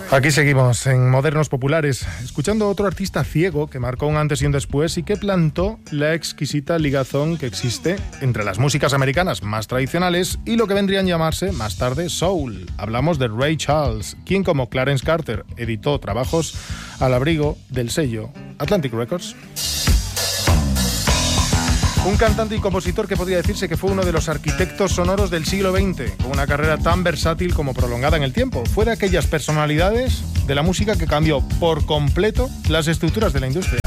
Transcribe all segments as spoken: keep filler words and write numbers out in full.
Aquí seguimos en Modernos Populares, escuchando a otro artista ciego que marcó un antes y un después y que plantó la exquisita ligazón que existe entre las músicas americanas más tradicionales y lo que vendrían a llamarse más tarde soul. Hablamos de Ray Charles, quien como Clarence Carter editó trabajos al abrigo del sello Atlantic Records. Un cantante y compositor que podría decirse que fue uno de los arquitectos sonoros del siglo veinte, con una carrera tan versátil como prolongada en el tiempo. Fue de aquellas personalidades de la música que cambió por completo las estructuras de la industria.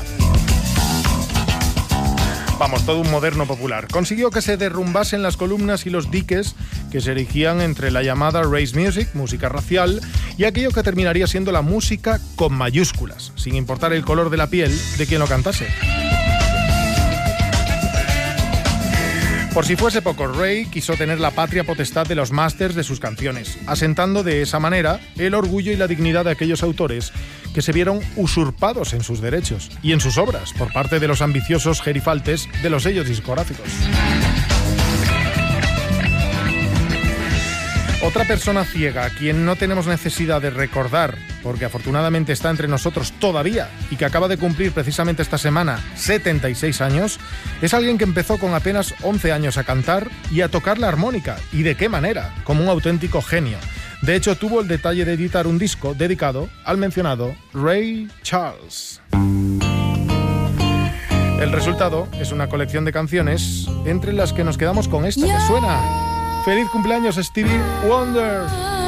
Vamos, todo un moderno popular. Consiguió que se derrumbasen las columnas y los diques que se erigían entre la llamada race music, música racial, y aquello que terminaría siendo la música con mayúsculas, sin importar el color de la piel de quien lo cantase. Por si fuese poco, Ray quiso tener la patria potestad de los másters de sus canciones, asentando de esa manera el orgullo y la dignidad de aquellos autores que se vieron usurpados en sus derechos y en sus obras por parte de los ambiciosos gerifaltes de los sellos discográficos. Otra persona ciega a quien no tenemos necesidad de recordar, porque afortunadamente está entre nosotros todavía y que acaba de cumplir precisamente esta semana setenta y seis años, es alguien que empezó con apenas once años a cantar y a tocar la armónica. ¿Y de qué manera? Como un auténtico genio. De hecho, tuvo el detalle de editar un disco dedicado al mencionado Ray Charles. El resultado es una colección de canciones entre las que nos quedamos con esta que suena. ¡Feliz cumpleaños, Stevie Wonder!